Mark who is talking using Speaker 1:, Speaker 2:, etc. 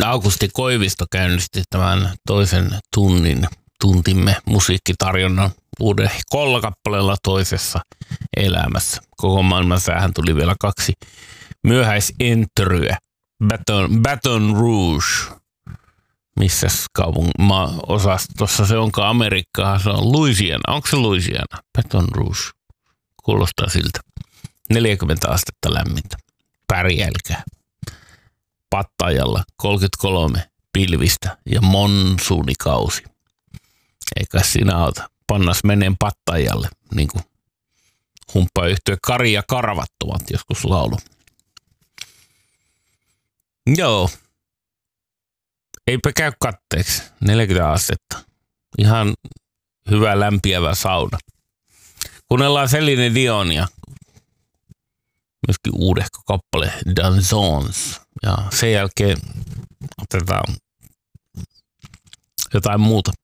Speaker 1: Augusti Koivisto käynnisti tämän toisen tuntimme musiikkitarjonnan uuden kollakappaleella Toisessa elämässä. Koko maailman säähän tuli vielä 2 myöhäisentryä. Baton Rouge. Missäs osastossa se onkaan Amerikkaa? Se on Louisiana. Onko se Louisiana? Baton Rouge. Kuulostaa siltä. 40 astetta lämmintä. Pärjälkää. Pattajalla 33 pilvistä ja monsuunikausi. Eikä sinä auta. Pannas meneen Pattajalle, niin kuin humppayhtye Kari ja Karvat ovat joskus laulu. Joo. Eipä käy katteeksi. 40 astetta. Ihan hyvä lämpiävä sauna. Kuunnellaan Celine Dionia. Myöskin uudehko kappale Danzons. Ja sen jälkeen otetaan jotain muuta.